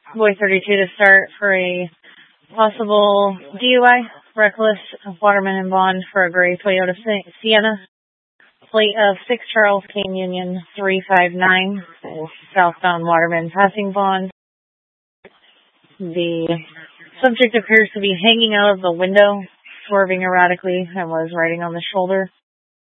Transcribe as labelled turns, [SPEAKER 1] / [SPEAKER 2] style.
[SPEAKER 1] Boy 32 to start for a possible DUI, reckless waterman and bond for a gray Toyota Sienna. Plate of 6 Charles Kane Union 359, southbound waterman passing bond. The subject appears to be hanging out of the window, swerving erratically, and was riding on the shoulder.